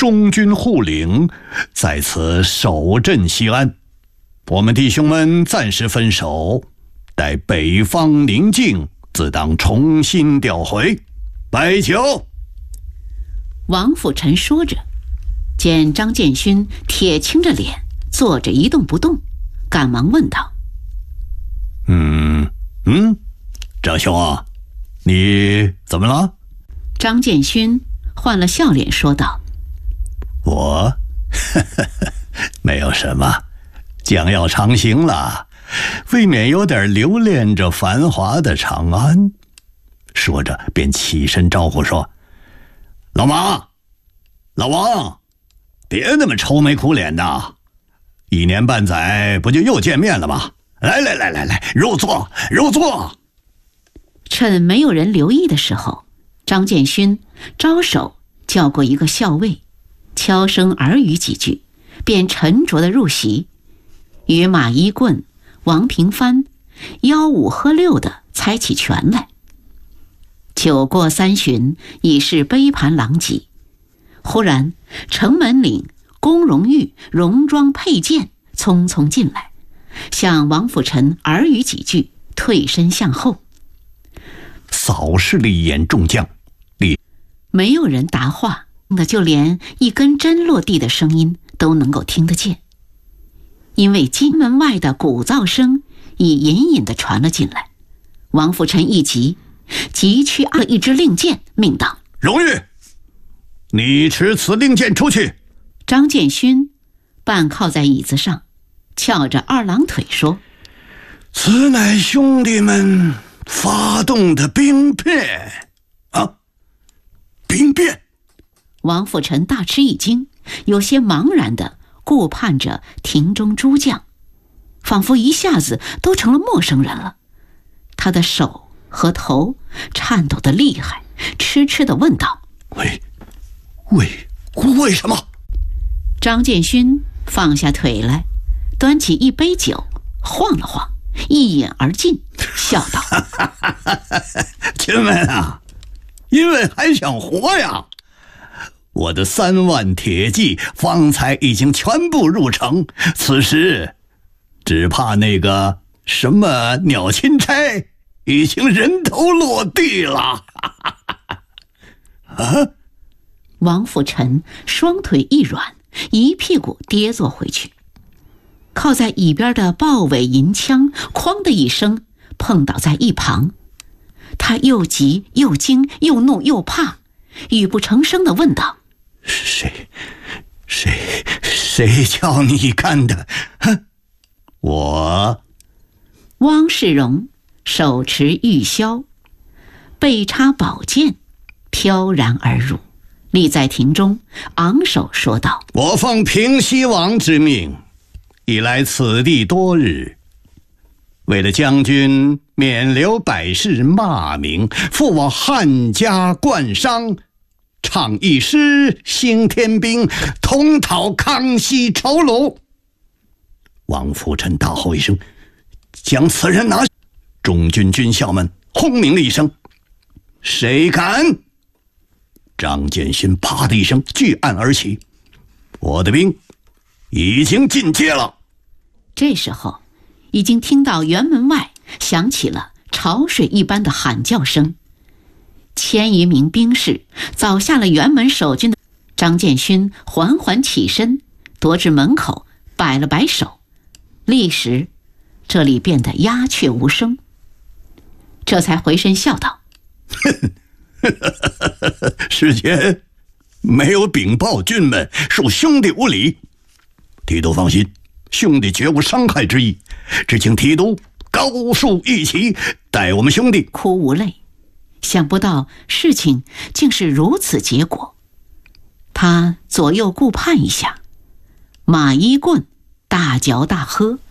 中军护领，在此守镇西安。我们弟兄们暂时分守，待北方宁静，自当重新调回。摆酒。 王辅臣说着，见张建勋铁青着脸坐着一动不动，赶忙问道： 张兄啊，你怎么了？ 张建勋换了笑脸说道： 我没有什么，将要长行了，未免有点留恋着繁华的长安。说着便起身招呼说：老马，老王，别那么愁眉苦脸的，1年半载不就又见面了吗？来，入座，入座。 趁没有人留意的时候，张建勋招手叫过一个校尉，悄声耳语几句，便沉着地入席，与马一棍、王平藩吆五喝六地猜起拳来。酒过3巡，已是杯盘狼藉。忽然城门岭龚荣玉戎装佩剑匆匆进来，向王辅臣耳语几句，退身向后。 扫视了一眼众将， 没有人答话，那就连一根针落地的声音都能够听得见。因为金门外的鼓噪声已隐隐地传了进来，王辅臣一急，急去按了一支令箭，命道： 荣玉，你持此令箭出去。 张建勋半靠在椅子上，翘着2郎腿说： 此乃兄弟们发动的兵变啊！兵变！ 王辅臣大吃一惊，有些茫然地顾盼着庭中诸将，仿佛一下子都成了陌生人了。他的手和头颤抖得厉害，痴痴地问道： 为什么？ 张建勋放下腿来，端起一杯酒，晃了晃，一饮而尽，笑道： 亲们啊，因为还想活呀！我的3万铁骑方才已经全部入城，此时只怕那个什么鸟钦差已经人头落地了。 王辅臣双腿一软，一屁股跌坐回去，靠在椅边的豹尾银枪哐的一声碰倒在一旁。他又急又惊又怒又怕，语不成声地问道： 谁叫你干的？我。 汪世荣手持玉箫，背插宝剑，飘然而入，立在庭中，昂首说道： 我奉平西王之命，已来此地多日，为了将军免留百世骂名，复我汉家冠商，唱一诗兴天兵，统讨康熙仇虏。王辅臣大吼一声，将此人拿下。中军军校们轰鸣了一声，谁敢？张建勋啪的一声巨案而起，我的兵已经进阶了。 这时候已经听到辕门外响起了潮水一般的喊叫声，1000余名兵士早下了辕门守军的。张建勋缓缓起身，踱至门口，摆了摆手，立时这里变得鸦雀无声，这才回身笑道： 事前没有禀报军们，恕兄弟无礼。提督放心，兄弟绝无伤害之意，只请提督高树一起，待我们兄弟哭无泪。想不到事情竟是如此结果。他左右顾盼一下，马一棍大嚼大喝，